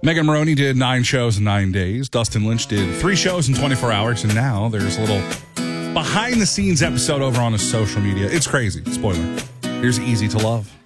Megan Maroney did 9 shows in 9 days. Dustin Lynch did 3 shows in 24 hours. And now there's a little behind-the-scenes episode over on his social media. It's crazy. Spoiler. Here's Easy to Love.